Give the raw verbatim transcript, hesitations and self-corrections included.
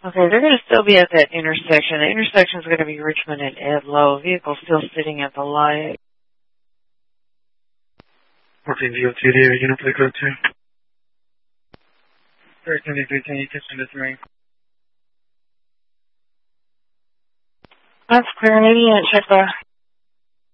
Okay, they're going to still be at that intersection. The intersection is going to be Richmond and Ed Lowe. Vehicle still sitting at the light. fourteen D O T D, unit plate code two. thirteen D three, can you catch into three? That's clear. Maybe unit check the